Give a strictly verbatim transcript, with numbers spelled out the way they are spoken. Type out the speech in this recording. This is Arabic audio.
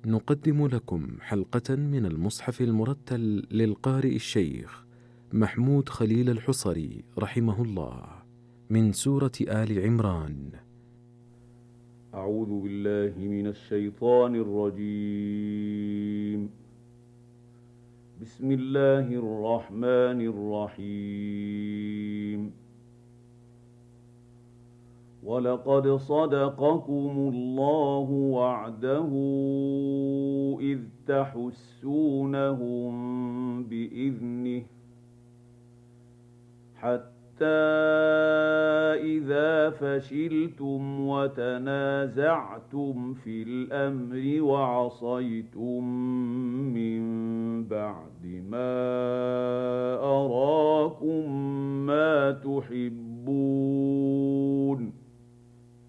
نقدم لكم حلقة من المصحف المرتل للقارئ الشيخ محمود خليل الحصري رحمه الله من سورة آل عمران. أعوذ بالله من الشيطان الرجيم. بسم الله الرحمن الرحيم. ولقد صدقكم الله وعده إذ تحسونهم بإذنه حتى إذا فشلتم وتنازعتم في الأمر وعصيتم من بعد ما أراكم ما تحبون